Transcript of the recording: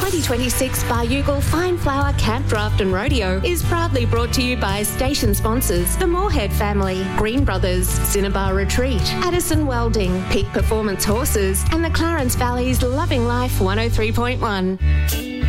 2026 Baryugal Fine Flower Camp Draft and Rodeo is proudly brought to you by station sponsors the Moorhead family, Green Brothers, Cinnabar Retreat, Addison Welding, Peak Performance Horses, and the Clarence Valley's Loving Life 103.1.